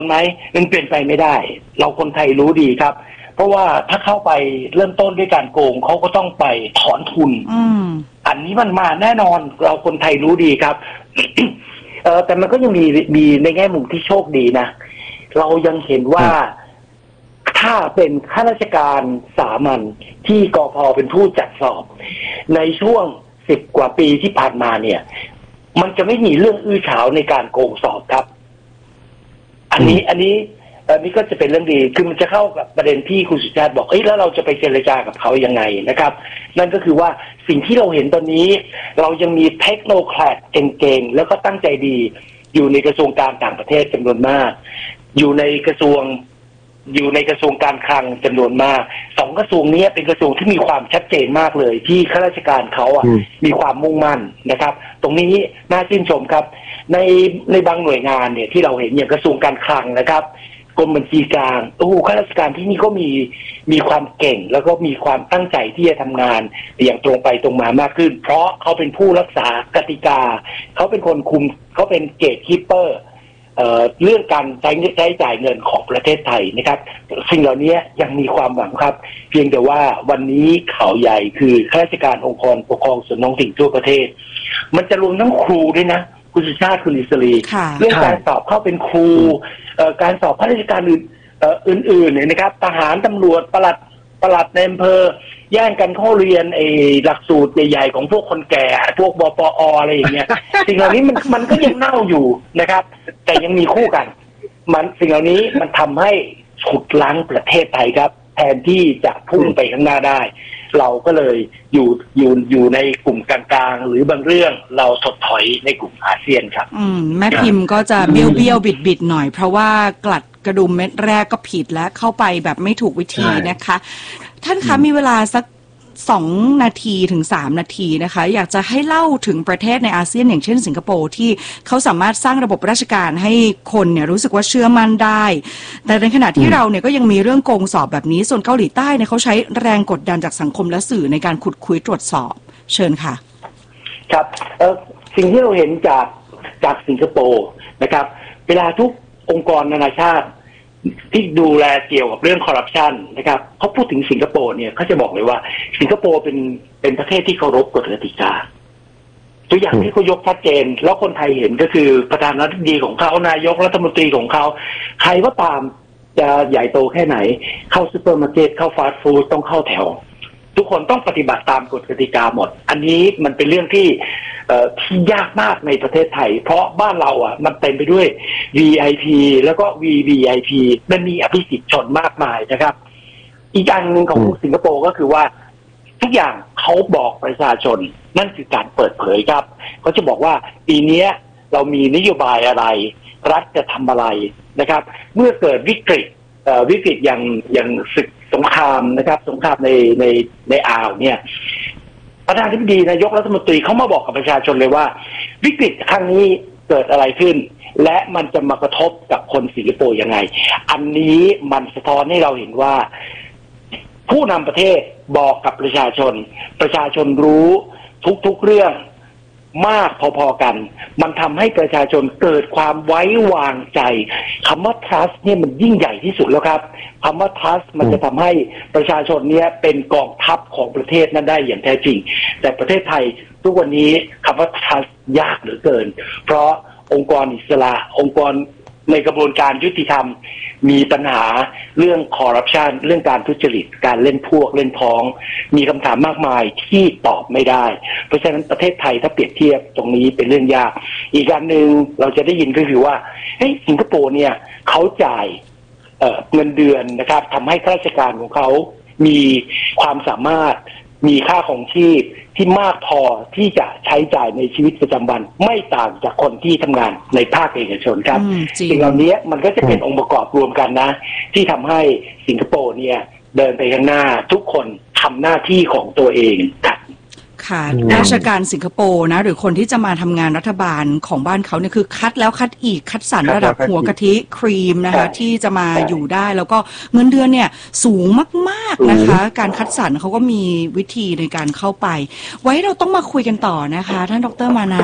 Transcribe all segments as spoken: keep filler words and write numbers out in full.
ไหมมันเปลี่ยนไปไม่ได้เราคนไทยรู้ดีครับเพราะว่าถ้าเข้าไปเริ่มต้นด้วยการโกงเขาก็ต้องไปถอนทุนอืมอันนี้มันมาแน่นอนเราคนไทยรู้ดีครับ เออแต่มันก็ยังมีมีในแง่มุมที่โชคดีนะเรายังเห็นว่าถ้าเป็นข้าราชการสามัญที่กพ.เป็นผู้จัดสอบในช่วงสิบกว่าปีที่ผ่านมาเนี่ยมันจะไม่มีเรื่องอื้อฉาวในการโกงสอบครับอันนี้อันนี้อันนี้ก็จะเป็นเรื่องดีคือมันจะเข้ากับประเด็นที่คุณสุชาติบอกเอ้ยแล้วเราจะไปเจรจากับเขายังไงนะครับนั่นก็คือว่าสิ่งที่เราเห็นตอนนี้เรายังมีเทคโนแครดเก่งๆแล้วก็ตั้งใจดีอยู่ในกระทรวงการต่างประเทศจำนวนมากอยู่ในกระทรวงอยู่ในกระทรวงการคลังจำนวนมากสองกระทรวงนี้เป็นกระทรวงที่มีความชัดเจนมากเลยที่ข้าราชการเขาอ่ะมีความมุ่งมั่นนะครับตรงนี้น่าชื่นชมครับในในบางหน่วยงานเนี่ยที่เราเห็นอย่างกระทรวงการคลังนะครับกรมบัญชีกลางโอ้โหข้าราชการที่นี่ก็มีมีความเก่งแล้วก็มีความตั้งใจที่จะทำงานอย่างตรงไปตรงมามากขึ้นเพราะเขาเป็นผู้รักษากติกาเขาเป็นคนคุมเขาเป็นเกตคีปเปอร์เอ่อเรื่องการใช้ใช้จ่ายเงินของประเทศไทยนะครับสิ่งเหล่านี้ยังมีความหวังครับเพียงแต่ว่าวันนี้ข่าวใหญ่คือข้าราชการองค์กรปกครองส่วนท้องถิ่นทั่วประเทศมันจะรวมทั้งครูด้วยนะคุณสุชาติคุณอิสรีเรื่องการสอบเข้าเป็นครูการสอบข้าราชการอื่นอื่นๆเนี่ยนะครับทหารตำรวจปลัดปลัดในอำเภอแย่งกันเข้าเรียนไอ้หลักสูตรใหญ่ๆของพวกคนแก่พวกบปออะไรอย่างเงี้ย สิ่งเหล่านี้มันมันก็ยังเน่าอยู่นะครับแต่ยังมีคู่กันมันสิ่งเหล่านี้มันทำให้ฉุดล้างประเทศไทยครับแทนที่จะพุ่งไปข้างหน้าได้เราก็เลยอยู่อยู่อยู่ในกลุ่มกลางๆหรือบางเรื่องเราถดถอยในกลุ่มอาเซียนครับอืมแม่พิมพ์ก็จะเบี้ยวเบี้ยวบิดบิดหน่อยเพราะว่ากลัดกระดุมเม็ดแรกก็ผิดแล้วเข้าไปแบบไม่ถูกวิธีนะคะท่านคะมีเวลาสักสองนาทีถึงสามนาทีนะคะอยากจะให้เล่าถึงประเทศในอาเซียนอย่างเช่นสิงคโปร์ที่เขาสามารถสร้างระบบราชการให้คนเนี่ยรู้สึกว่าเชื่อมั่นได้แต่ในขณะที่เราเนี่ยก็ยังมีเรื่องโกงสอบแบบนี้ส่วนเกาหลีใต้เนี่ยเขาใช้แรงกดดันจากสังคมและสื่อในการขุดคุยตรวจสอบเชิญค่ะครับเอ่อสิ่งที่เราเห็นจากจากสิงคโปร์นะครับเวลาทุกองค์กรนานาชาติที่ดูแลเกี่ยวกับเรื่องคอร์รัปชันนะครับเขาพูดถึงสิงคโปร์เนี่ยเขาจะบอกเลยว่าสิงคโปร์เป็นเป็นประเทศที่เคารพกฎกติกาตัวอย่างที่เขายกชัดเจนแล้วคนไทยเห็นก็คือประธานาธิบดีของเขานายกรัฐมนตรีของเขาใครก็ตามจะใหญ่โตแค่ไหนเข้าซูเปอร์มาร์เก็ตเข้าฟาสต์ฟู้ดต้องเข้าแถวทุกคนต้องปฏิบัติตามกฎกติกาหมดอันนี้มันเป็นเรื่องที่ที่ยากมากในประเทศไทยเพราะบ้านเราอ่ะมันเต็มไปด้วย วี ไอ พี แล้วก็ วี วี ไอ พี มันมีอภิสิทธิชนมากมายนะครับอีกอย่างหนึ่งของสิงคโปร์ก็คือว่าทุกอย่างเขาบอกประชาชนนั่นคือการเปิดเผยครับเขาจะบอกว่าปีนี้เรามีนโยบายอะไรรัฐจะทำอะไรนะครับเมื่อเกิดวิกฤตวิกฤตอย่างอย่างศึกสงครามนะครับสงครามในในในอ่าวเนี่ยประธานาธิบดีนายกรัฐมนตรีเขามาบอกกับประชาชนเลยว่าวิกฤตครั้งนี้เกิดอะไรขึ้นและมันจะมากระทบกับคนสิงคโปร์ยังไงอันนี้มันสะท้อนให้เราเห็นว่าผู้นำประเทศบอกกับประชาชนประชาชนรู้ทุกๆเรื่องมากพอๆกันมันทำให้ประชาชนเกิดความไว้วางใจคำว่า trust เนี่ยมันยิ่งใหญ่ที่สุดแล้วครับคำว่า trust มันจะทำให้ประชาชนเนี่ยเป็นกองทัพของประเทศนั้นได้อย่างแท้จริงแต่ประเทศไทยทุกวันนี้คำว่า trust ยากเหลือเกินเพราะองค์กรอิสระองค์กรในกระบวนการยุติธรรมมีปัญหาเรื่องคอร์รัปชันเรื่องการทุจริตการเล่นพวกเล่นพ้องมีคำถามมากมายที่ตอบไม่ได้เพราะฉะนั้นประเทศไทยถ้าเปรียบเทียบตรงนี้เป็นเรื่องยากอีกการหนึ่งเราจะได้ยินก็คือว่าเฮ้ยสิงคโปร์เนี่ยเขาจ่ายเอ่อเงินเดือนนะครับทำให้ข้าราชการของเขามีความสามารถมีค่าของชีพที่มากพอที่จะใช้จ่ายในชีวิตประจำวันไม่ต่างจากคนที่ทำงานในภาคเอกชนครับสิ่งเหล่านี้มันก็จะเป็นองค์ประกอบรวมกันนะที่ทำให้สิงคโปร์เนี่ยเดินไปข้างหน้าทุกคนทำหน้าที่ของตัวเองครับค่ะราชการสิงคโปร์นะหรือคนที่จะมาทำงานรัฐบาลของบ้านเขาเนี่ยคือคัดแล้วคัดอีกคัดสรรระดับหัวกะทิครีมนะคะที่จะมาอยู่ได้แล้วก็เงินเดือนเนี่ยสูงมากๆนะคะการคัดสรรเขาก็มีวิธีในการเข้าไปไว้เราต้องมาคุยกันต่อนะคะท่านดร.มานะ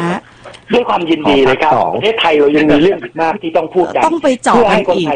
ด้วยความยินดีเลยครับขอภาคสองประเทศไทยเรายังมีเรื่องอีกมากที่ต้องพูดกันต้องไปเจาะเพื่อกัให้นคนอีกไทย